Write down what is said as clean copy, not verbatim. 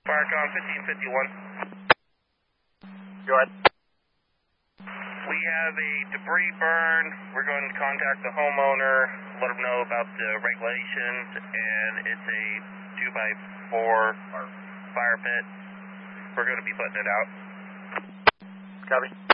Firecom 1551. Go ahead. We have a debris burn. We're going to contact the homeowner, let them know about the regulations, and it's a 2x4 fire pit. We're going to be putting it out. Copy.